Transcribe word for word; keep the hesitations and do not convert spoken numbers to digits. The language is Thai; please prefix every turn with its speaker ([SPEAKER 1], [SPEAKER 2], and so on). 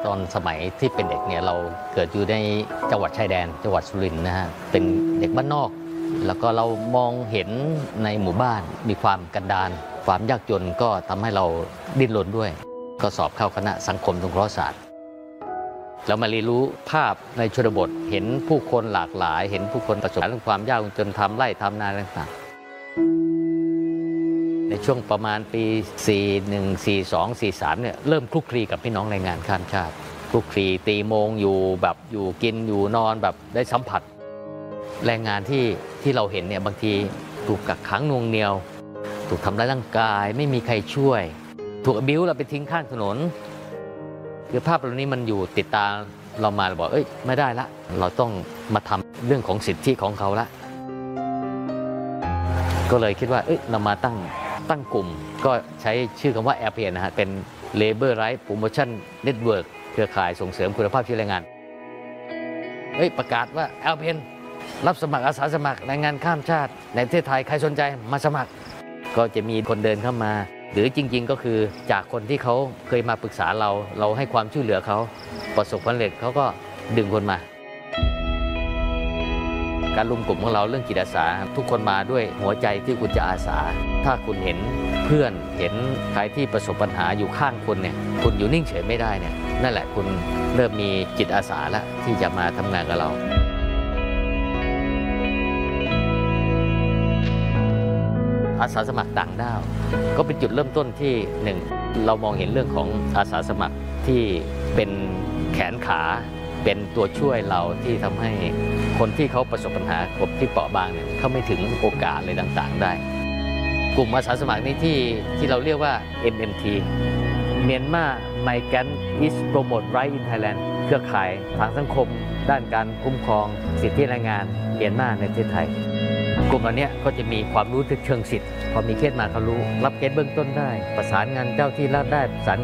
[SPEAKER 1] ตอนสมัยที่เป็นเด็กเนี่ยเราเกิดอยู่ในจังหวัดชายแดนจังหวัดสุรินทร์นะฮะเป็นเด็กบ้านนอกแล้วก็เรามองเห็นในหมู่บ้านมีความกันดารความยากจนก็ทำให้เราดิ้นรนด้วยก็สอบเข้าคณะสังคมสงเคราะห์ศาสตร์แล้วมาเรียนรู้ภาพในชนบทเห็นผู้คนหลากหลายเห็นผู้คนประสบเรื่องความยากจนทำไร่ทำนาต่างๆในช่วงประมาณปีสี่สิบเอ็ด สี่สิบสอง สี่สิบสามเนี่ยเริ่มคลุกคลีกับพี่น้องแรงงานข้ามชาติคลุกคลีตีโมงอยู่แบบอยู่กินอยู่นอนแบบได้สัมผัสแรงงานที่ที่เราเห็นเนี่ยบางทีถูกกักขังน่วงเหนี่ยวถูกทำร้ายร่างกายไม่มีใครช่วยถูกบิ้วเราไปทิ้งข้างถนนคือภาพเหล่านี้มันอยู่ติดตาเรามาเราบอกเอ้ยไม่ได้ละเราต้องมาทำเรื่องของสิทธิของเขาละก็เลยคิดว่าเอ้ยเรามาตั้งตั้งกลุ่มก็ใช้ชื่อคำว่า แอล พี เอ็น นะฮะเป็น Labor Rights Promotion Network เครือข่ายส่งเสริมคุณภาพชีวิตแรงงานเอ้ยประกาศว่า แอล พี เอ็น รับสมัครอาสาสมัครแรงงานข้ามชาติในประเทศไทยใครสนใจมาสมัครก็จะมีคนเดินเข้ามาหรือจริงๆก็คือจากคนที่เขาเคยมาปรึกษาเราเราให้ความช่วยเหลือเขาประสบความสำเร็จเขาก็ดึงคนมาการรวมกลุ่มของเราเรื่องจิตอาสาทุกคนมาด้วยหัวใจที่คุณจะอาสาถ้าคุณเห็นเพื่อนเห็นใครที่ประสบปัญหาอยู่ข้างคุณเนี่ยคุณอยู่นิ่งเฉยไม่ได้เนี่ยนั่นแหละคุณเริ่มมีจิตอาสาแล้วที่จะมาทำงานกับเราอาสาสมัครต่างด้าวก็เป็นจุดเริ่มต้นที่หนึ่งเรามองเห็นเรื่องของอาสาสมัครที่เป็นแขนขาเป็นตัวช่วยเราที่ทำให้คนที่เขาประสบปัญหากลุ่มที่เปราะบางเนี่ยเขาไม่ถึงโอกาสอะไรต่างๆได้กลุ่มอาสาสมัครนี้ที่ที่เราเรียกว่า เอ็ม เอ็ม ที Myanmar Migrant is Promote Right in Thailand เครือข่ายทางสังคมด้านการคุ้มครองสิทธิแรงงานเมียนมาในประเทศไทยกลุ่มเหล่านี้ก็จะมีความรู้เชิงสิทธิ์พอมีเคสมาเขารู้รับเคสเบื้องต้นได้ประสานงานเจ้าที่รับได้ประสาน